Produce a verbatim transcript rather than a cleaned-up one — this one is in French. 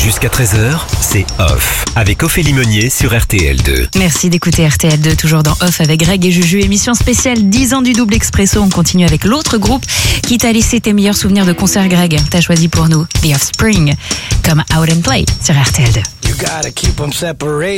Jusqu'à treize heures, c'est Off, avec Ophélie Meunier sur R T L deux. Merci d'écouter R T L deux, toujours dans Off avec Greg et Juju. Émission spéciale dix ans du double expresso. On continue avec l'autre groupe qui t'a laissé tes meilleurs souvenirs de concert, Greg. T'as choisi pour nous The Offspring, comme Out and Play sur R T L deux. You gotta keep 'em separated.